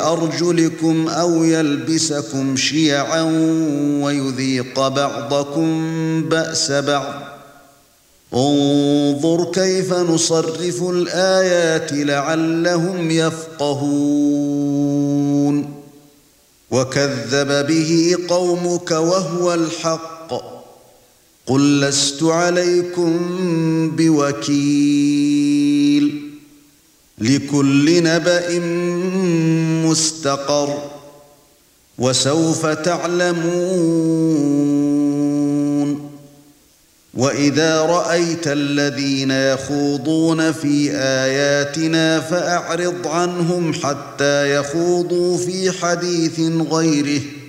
أرجلكم أو يلبسكم شيعا ويذيق بعضكم بأس بعض انظر كيف نصرف الآيات لعلهم يفقهون وكذب به قومك وهو الحق قل لست عليكم بوكيل لكل نبأ مستقر وسوف تعلمون وإذا رأيت الذين يخوضون في آياتنا فأعرض عنهم حتى يخوضوا في حديث غيره